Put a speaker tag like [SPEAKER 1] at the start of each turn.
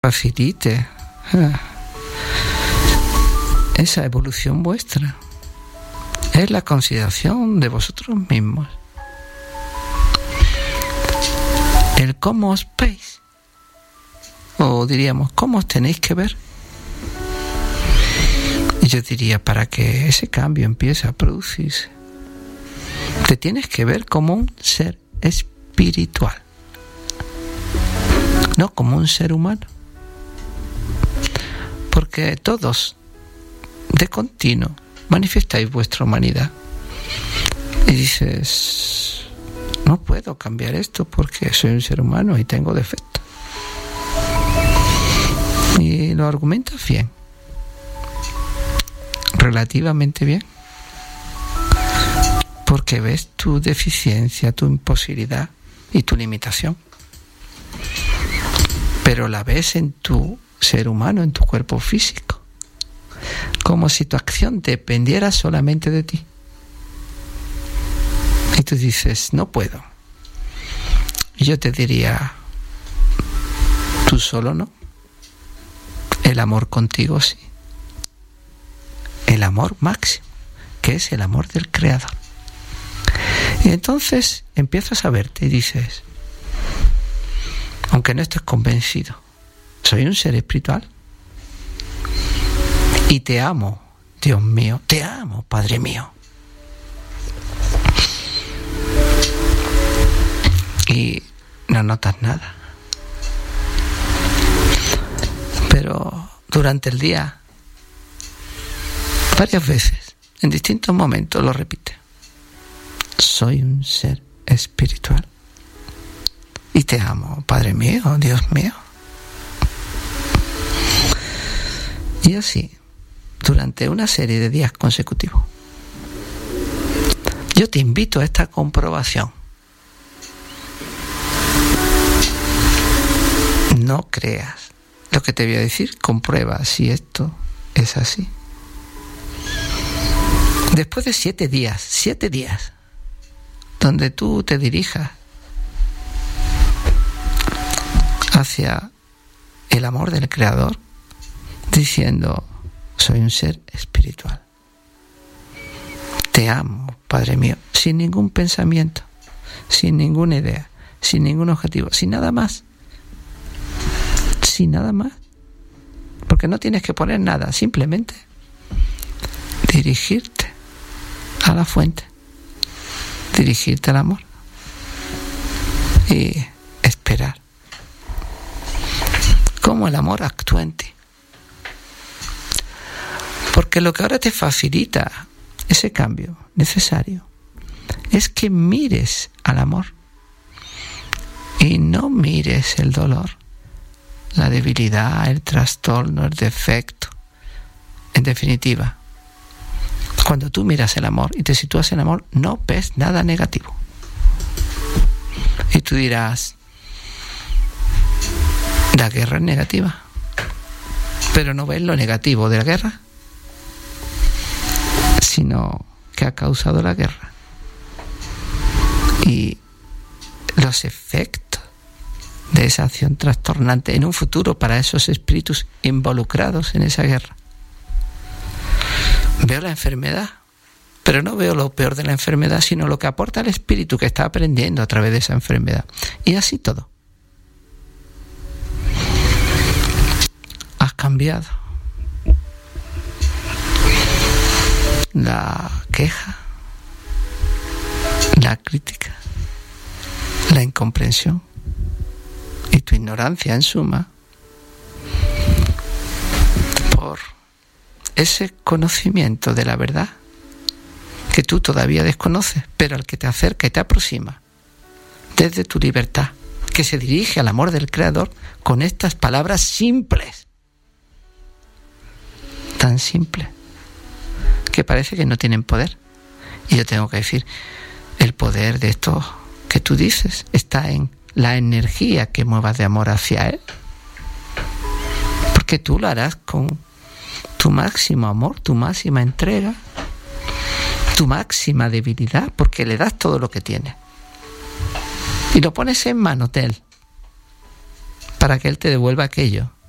[SPEAKER 1] facilite esa evolución vuestra. Es la consideración de vosotros mismos. El cómo os veis. O diríamos, ¿cómo os tenéis que ver? Y yo diría, para que ese cambio empiece a producirse, te tienes que ver como un ser espiritual, no como un ser humano. Porque todos, de continuo, manifestáis vuestra humanidad. Y dices, no puedo cambiar esto porque soy un ser humano y tengo defectos. Y lo argumentas bien, relativamente bien, porque ves tu deficiencia, tu imposibilidad y tu limitación. Pero la ves en tu ser humano, en tu cuerpo físico, como si tu acción dependiera solamente de ti. Y tú dices, no puedo. Y yo te diría, tú solo no. El amor contigo sí. El amor máximo, que es el amor del Creador. Y entonces empiezas a verte y dices, aunque no estés convencido, soy un ser espiritual y te amo, Dios mío, te amo, Padre mío. Y no notas nada. Pero durante el día, varias veces, en distintos momentos, lo repite. Soy un ser espiritual. Y te amo, Padre mío, Dios mío. Y así, durante una serie de días consecutivos. Yo te invito a esta comprobación. No creas lo que te voy a decir, comprueba si esto es así. Después de 7 días, donde tú te dirijas hacia el amor del Creador, diciendo, soy un ser espiritual. Te amo, Padre mío, sin ningún pensamiento, sin ninguna idea, sin ningún objetivo, sin nada más. Sin nada más. Porque no tienes que poner nada, simplemente dirigirte a la fuente, dirigirte al amor y esperar cómo el amor actúa en ti. Porque lo que ahora te facilita ese cambio necesario es que mires al amor y no mires el dolor, la debilidad, el trastorno, el defecto. En definitiva, cuando tú miras el amor y te sitúas en el amor, no ves nada negativo. Y tú dirás, la guerra es negativa, pero no ves lo negativo de la guerra, sino que ha causado la guerra y los efectos de esa acción trastornante en un futuro para esos espíritus involucrados en esa guerra. Veo la enfermedad, pero no veo lo peor de la enfermedad, sino lo que aporta el espíritu que está aprendiendo a través de esa enfermedad. Y así todo. Has cambiado. La queja, la crítica, la incomprensión y tu ignorancia, en suma, por ese conocimiento de la verdad que tú todavía desconoces, pero al que te acerca y te aproxima desde tu libertad, que se dirige al amor del Creador con estas palabras simples, tan simples, que parece que no tienen poder. Y yo tengo que decir, el poder de esto que tú dices está en la energía que muevas de amor hacia Él. Porque tú lo harás con tu máximo amor, tu máxima entrega, tu máxima debilidad, porque le das todo lo que tienes. Y lo pones en manos de Él, para que Él te devuelva aquello